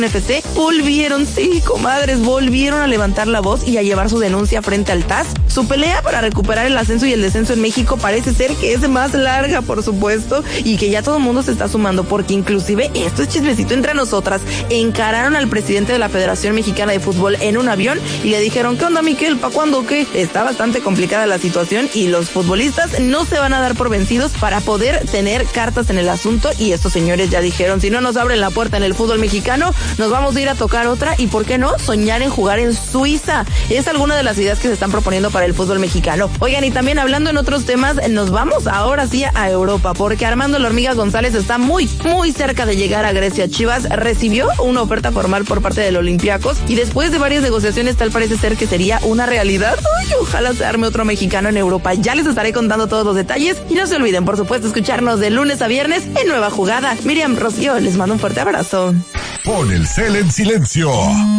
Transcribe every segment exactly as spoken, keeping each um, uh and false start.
F C volvieron, sí, comadres, volvieron a levantar la voz y a llevar su denuncia frente al T A S. Su pelea para recuperar el ascenso y el descenso en México parece ser que es más larga, por supuesto, y que ya todo el mundo se está sumando, porque inclusive, esto es chismecito entre nosotras, encararon al presidente de la Federación Mexicana de Fútbol en un avión y le dijeron, ¿qué onda, Miquel? ¿Pa' cuándo qué? Está bastante complicada la situación y los futbolistas no se van a dar por vencidos para poder tener cartas en el asunto, y estos señores ya dijeron, si no nos abren la puerta en el fútbol mexicano, nos vamos a ir a tocar otra, y ¿por qué no? Soñar en jugar en Suiza. Es alguna de las ideas que se están proponiendo para el fútbol mexicano. Oigan, y también hablando en otros temas, nos vamos ahora sí a Europa, porque Armando La Hormiga González está muy, muy cerca de llegar a Grecia. Chivas recibió una oferta formal por parte del Olympiacos y después de varias negociaciones tal parece ser que sería una realidad. Ay, ojalá se arme otro mexicano en Europa. Ya les estaré contando todos los detalles y no se olviden, por supuesto, escucharnos de lunes a viernes en Nueva Jugada. Miriam, Rocío, les mando un fuerte abrazo. Pon el cel en silencio,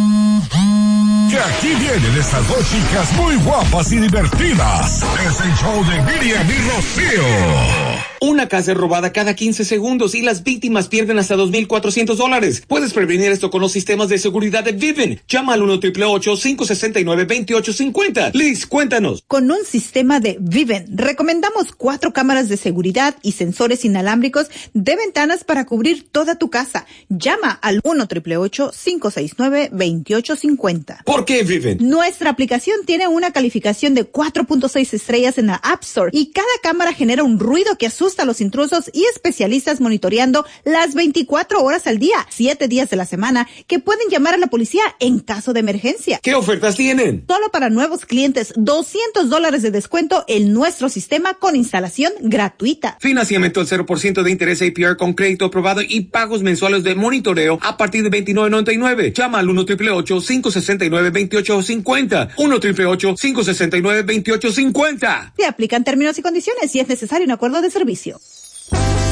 que aquí vienen estas dos chicas muy guapas y divertidas. Es el show de Miriam y Rocío. Una casa es robada cada quince segundos y las víctimas pierden hasta dos mil cuatrocientos dólares. Puedes prevenir esto con los sistemas de seguridad de Vivint. Llama al uno ocho ocho ocho, cinco seis nueve, dos ocho cinco cero. Liz, cuéntanos. Con un sistema de Vivint, recomendamos cuatro cámaras de seguridad y sensores inalámbricos de ventanas para cubrir toda tu casa. Llama al uno ocho ocho ocho, cinco seis nueve, dos ocho cinco cero. ¿Por qué Vivint? Nuestra aplicación tiene una calificación de cuatro punto seis estrellas en la App Store y cada cámara genera un ruido que asusta a los intrusos y especialistas monitoreando las veinticuatro horas al día, siete días de la semana, que pueden llamar a la policía en caso de emergencia. ¿Qué ofertas tienen? Solo para nuevos clientes, doscientos dólares de descuento en nuestro sistema con instalación gratuita. Financiamiento al cero por ciento de interés A P R con crédito aprobado y pagos mensuales de monitoreo a partir de veintinueve noventa y nueve. Llama al uno ocho ocho ocho, cinco seis nueve, dos ocho cinco cero. uno ocho ocho ocho, cinco seis nueve, dos ocho cinco cero. Se aplican términos y condiciones si es necesario un acuerdo de servicio.